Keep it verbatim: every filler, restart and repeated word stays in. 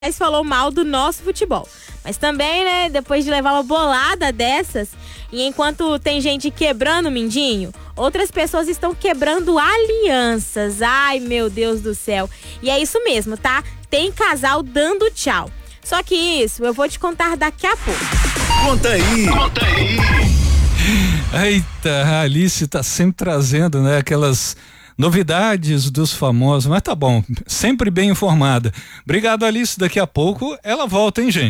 falou mal do nosso futebol. Mas também, né, depois de levar uma bolada dessas, e enquanto tem gente quebrando o mindinho, outras pessoas estão quebrando alianças. Ai, meu Deus do céu. E é isso mesmo, tá? Tem casal dando tchau. Só que isso eu vou te contar daqui a pouco. Conta aí, conta aí. Eita, a Alice tá sempre trazendo, né, aquelas novidades dos famosos, mas tá bom, sempre bem informada. Obrigado, Alice, daqui a pouco ela volta, hein, gente?